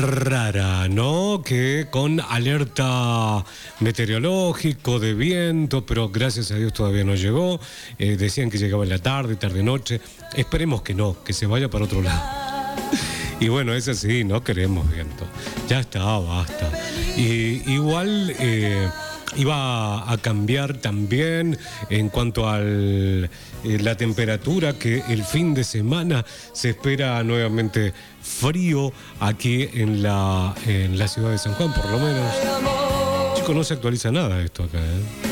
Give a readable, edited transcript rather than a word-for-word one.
rara, ¿no? Que con alerta meteorológico de viento, pero gracias a Dios todavía no llegó. Decían que llegaba en la tarde, tarde-noche. Esperemos que no, que se vaya para otro lado. Y bueno, es así, no queremos viento. Ya está, basta. Y igual iba a cambiar también en cuanto al la temperatura, que el fin de semana se espera nuevamente frío aquí en la ciudad de San Juan, por lo menos. Chicos, no se actualiza nada esto acá, ¿eh?